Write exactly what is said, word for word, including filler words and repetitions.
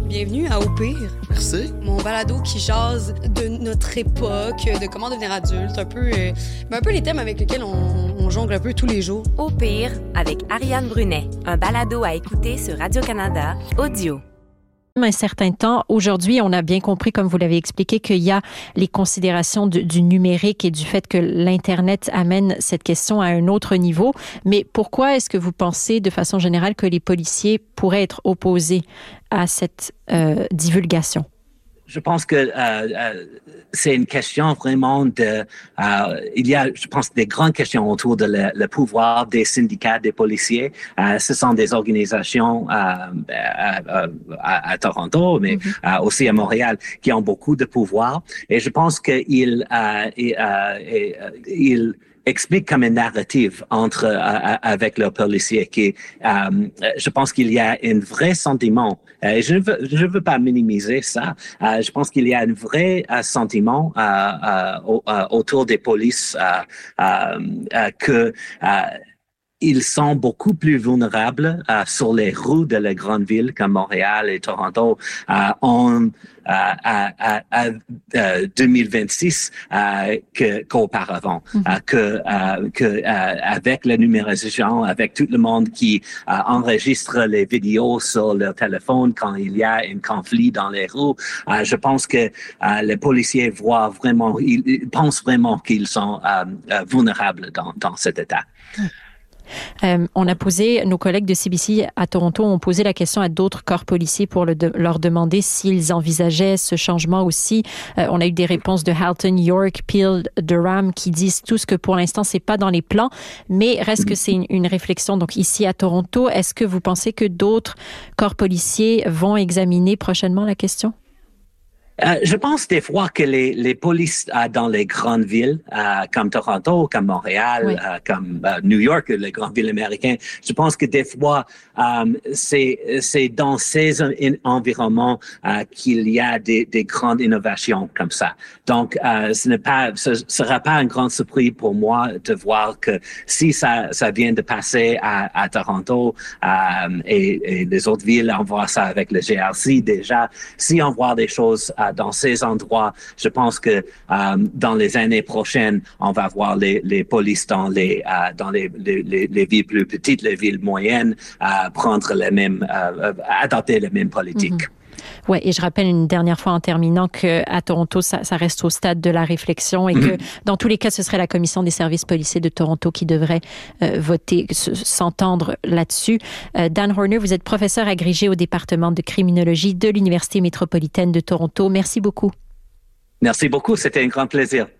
Bienvenue à Au pire. Merci. Mon balado qui jase de notre époque, de comment devenir adulte, un peu, euh, un peu les thèmes avec lesquels on, on jongle un peu tous les jours. Au pire, avec Ariane Brunet, un balado à écouter sur Radio-Canada, audio. Un certain temps. Aujourd'hui, on a bien compris, comme vous l'avez expliqué, qu'il y a les considérations du, du numérique et du fait que l'Internet amène cette question à un autre niveau. Mais pourquoi est-ce que vous pensez, de façon générale, que les policiers pourraient être opposés à cette euh, divulgation? Je pense que euh, euh, c'est une question vraiment de... Euh, il y a, je pense, des grandes questions autour de le, le pouvoir des syndicats des policiers. Euh, ce sont des organisations euh, à, à, à, à Toronto, mais mm-hmm. euh, aussi à Montréal, qui ont beaucoup de pouvoir. Et je pense qu'ils euh, ils, euh, ils explique comme une narrative entre euh, avec leurs policiers qui euh, je pense qu'il y a un vrai sentiment euh, et je ne veux je veux pas minimiser ça euh, je pense qu'il y a un vrai euh, sentiment euh, euh, euh, autour des polices euh, euh, euh, que euh, ils sont beaucoup plus vulnérables euh, sur les rues de la grande ville comme Montréal et Toronto euh, en à, à, à, à deux mille vingt-six euh, que, qu'auparavant, mm-hmm. euh, que, euh, que euh, avec la numérisation, avec tout le monde qui euh, enregistre les vidéos sur leur téléphone quand il y a un conflit dans les rues, euh, je pense que euh, les policiers voient vraiment, ils, ils pensent vraiment qu'ils sont euh, euh, vulnérables dans, dans cet état. Mm. Euh, on a posé, nos collègues de C B C à Toronto ont posé la question à d'autres corps policiers pour le de, leur demander s'ils envisageaient ce changement aussi. Euh, on a eu des réponses de Halton, York, Peel, Durham qui disent tous que pour l'instant c'est pas dans les plans, mais reste que c'est une, une réflexion. Donc ici à Toronto, est-ce que vous pensez que d'autres corps policiers vont examiner prochainement la question? Euh, je pense des fois que les, les polices euh, dans les grandes villes, euh, comme Toronto, comme Montréal, oui. euh, comme euh, New York, les grandes villes américaines, je pense que des fois, euh, c'est, c'est dans ces environnements euh, qu'il y a des, des grandes innovations comme ça. Donc, euh, ce n'est pas, ce sera pas un grand surprise pour moi de voir que si ça, ça vient de passer à, à Toronto euh, et, et les autres villes, on voit ça avec le G R C déjà. Si on voit des choses euh, dans ces endroits, je pense que euh, dans les années prochaines, on va voir les, les polices dans les euh, dans les, les, les villes plus petites, les villes moyennes, euh, prendre les mêmes, euh, adopter les mêmes politiques. Mm-hmm. Oui, et je rappelle une dernière fois en terminant qu'à Toronto, ça, ça reste au stade de la réflexion et mm-hmm. que dans tous les cas, ce serait la Commission des services policiers de Toronto qui devrait euh, voter, s'entendre là-dessus. Euh, Dan Horner, vous êtes professeur agrégé au département de criminologie de l'Université métropolitaine de Toronto. Merci beaucoup. Merci beaucoup, c'était un grand plaisir.